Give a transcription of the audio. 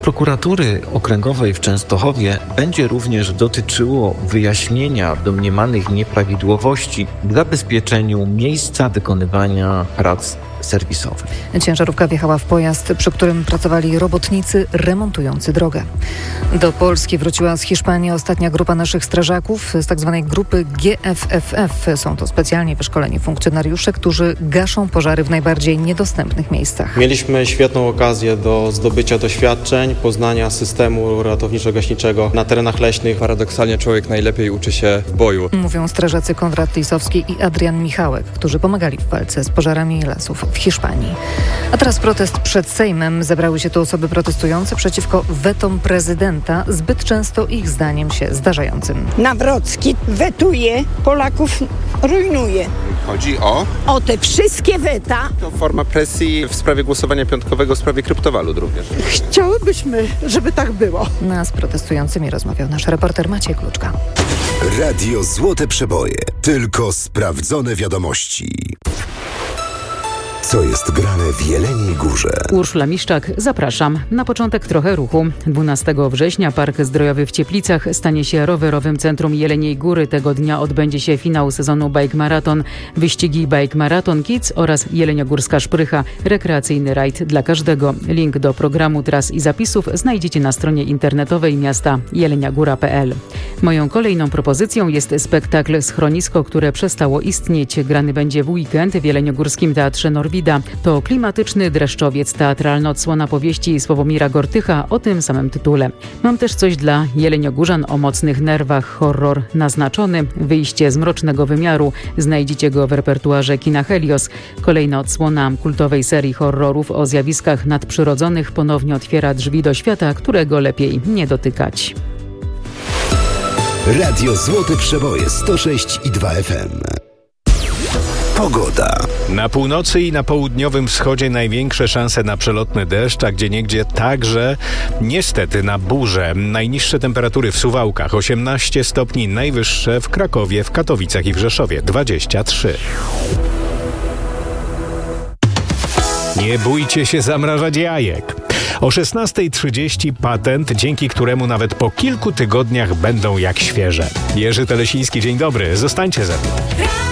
Prokuratury Okręgowej w Częstochowie będzie również dotyczyło wyjaśnienia domniemanych nieprawidłowości w zabezpieczeniu miejsca wykonywania prac serwisowych. Ciężarówka wjechała w pojazd, przy którym pracowali robotnicy remontujący drogę. Do Polski wróciła z Hiszpanii ostatnia grupa naszych strażaków z tzw. grupy GFFF. Są to specjalnie wyszkoleni funkcjonariusze, którzy gaszą pożary w najbardziej niedostępnych miejscach. Mieliśmy świetną okazję do zdobycia doświadczeń, poznania systemu ratowniczo-gaśniczego na terenach leśnych. Paradoksalnie człowiek najlepiej uczy się w boju. Mówią strażacy Konrad Lisowski i Adrian Michałek, którzy pomagali w walce z pożarami lasów w Hiszpanii. A teraz protest przed Sejmem. Zebrały się tu osoby protestujące przeciwko wetom prezydenta, zbyt często ich zdaniem się zdarzającym. Nawrocki wetuje, Polaków rujnuje. Chodzi o te wszystkie weta. To forma presji w sprawie głosowania piątkowego w sprawie kryptowalut również. Chciałybyśmy, żeby tak było. Z protestującymi rozmawiał nasz reporter Maciej Kluczka. Radio Złote Przeboje. Tylko sprawdzone wiadomości. Co jest grane w Jeleniej Górze? Urszula Miszczak, zapraszam. Na początek trochę ruchu. 12 września Park Zdrojowy w Cieplicach stanie się rowerowym centrum Jeleniej Góry. Tego dnia odbędzie się finał sezonu Bike Marathon, wyścigi Bike Marathon Kids oraz Jeleniogórska Szprycha, rekreacyjny rajd dla każdego. Link do programu, tras i zapisów znajdziecie na stronie internetowej miasta jeleniagóra.pl. Moją kolejną propozycją jest spektakl Schronisko, które przestało istnieć. Grany będzie w weekend w Jeleniogórskim Teatrze Norwida. To klimatyczny dreszczowiec, teatralna odsłona powieści Sławomira Gortycha o tym samym tytule. Mam też coś dla jeleniogórzan o mocnych nerwach. Horror naznaczony, wyjście z mrocznego wymiaru. Znajdziecie go w repertuarze kina Helios. Kolejna odsłona kultowej serii horrorów o zjawiskach nadprzyrodzonych ponownie otwiera drzwi do świata, którego lepiej nie dotykać. Radio Złote Przeboje 106,2 FM. Pogoda. Na północy i na południowym wschodzie największe szanse na przelotny deszcz, a gdzieniegdzie także niestety na burzę. Najniższe temperatury w Suwałkach 18 stopni, najwyższe w Krakowie, w Katowicach i w Rzeszowie 23. Nie bójcie się zamrażać jajek. O 16:30 patent, dzięki któremu nawet po kilku tygodniach będą jak świeże. Jerzy Telesiński, dzień dobry, zostańcie ze mną.